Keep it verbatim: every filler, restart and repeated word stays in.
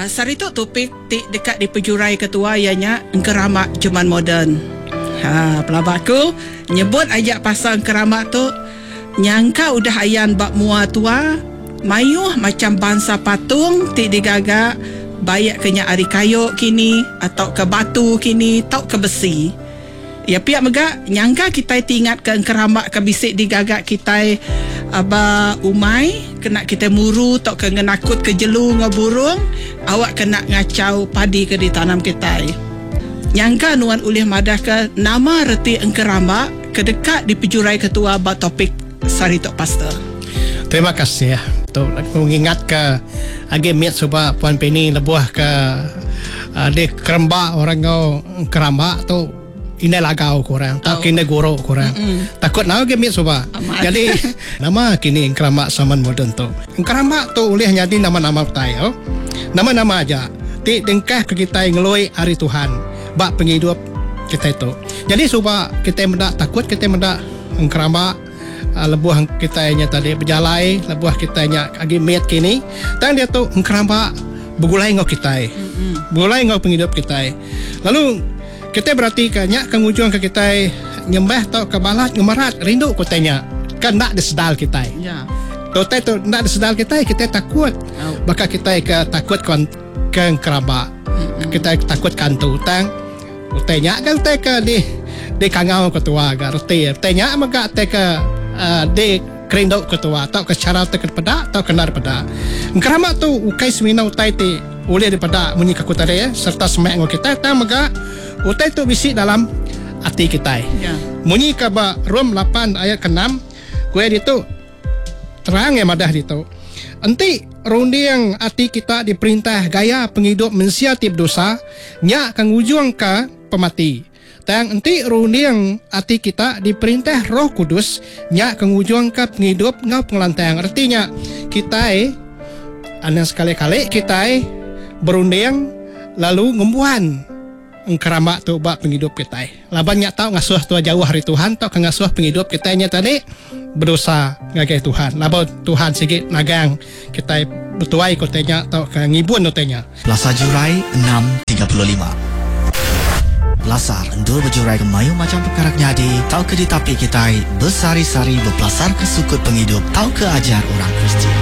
Uh, Sarito topik ti dekat di pejurai ketua ianya keramat zaman moden. Ha, pelabakku nyebut ajak pasal keramat tu nyangka udah ayan bak mua tua mayuh macam bangsa patung ti digagak bayak kenya ari kayu kini atau ke batu kini atau ke besi. Ya pihak megak nyangka kita tingat ke keramat ke bisik digagak kita aba umai kena kita muru tok ke ngenakut ke jelu ngaburung awak kena ngacau padi ke ditanam kita. Nyangka nuan ulih madah ke nama reti engkeramak kedekat di pejurai ketua ba topik Sarito Pastor. Terima kasih ya. Tu mengingat ke agi miat suba Puan Penny lebuah ke uh, di keramba orang kau keramak tu ini lagau kurang, tak kini guru kurang. Mm-mm. Takut nak ke miat suba. Jadi nama kini keramak zaman moden tu. Keramak tu ulih jadi nama-nama tayo. Nama-nama aja. Ti dengkah ke kita ngeloi hari Tuhan. Bak penghidup kita itu. Jadi suba kita mendak takut kita mendak keramak uh, lebuah kita nya tadi berjalai, lebuah kita nya agi miat kini. Tang dia tu keramak begulai ngau kita. Mm-mm. Begulai ngau penghidup kita. Lalu kita berarti kanya kengujung ke kita nyembah tau ke balat ngemarat rindu kotanya kan nak disedal kita. Ya. Tote tu nak disedal kita kita takut. Oh. Baka kita ke takut kan ke keraba. Mm-hmm. Kita takut kan tu tang. Utanya kan te ke di di kangau ketua ga roti. Utanya maka te ke uh, di rindu ketua tau ke cara te ke pada tau kenar pada. Kerama tu ukai semina utai ti boleh daripada munyi kakutare ya serta semak ngo kita tang maka utai tu bisi dalam hati kita. Ya. Munyi kaba Rom lapan ayat ke enam kue itu terang ya madah itu. Enti rundi yang hati kita diperintah gaya penghidup mensiatip dosa nya kang ujung ka pemati. Tang enti rundi yang hati kita diperintah Roh Kudus nya kang ujung ka penghidup ngau pengelantang. Artinya kita eh anak sekali-kali kita eh berunding lalu ngembuhan engkeramak tu bak penghidup kita. Labannya tahu ngasuh tua jauh hari Tuhan tau ngasuh penghidup kita nya tadi berdosa ngagai Tuhan. Laba Tuhan sikit nagang kita bertuai kotanya tau ngibun kotanya. Plaza Jurai enam tiga puluh lima. Lasar endur berjurai kemayu macam perkara nyadi tau ke ditapi kita bersari-sari berpelasar ke sukut penghidup tau ke ajar orang Kristian.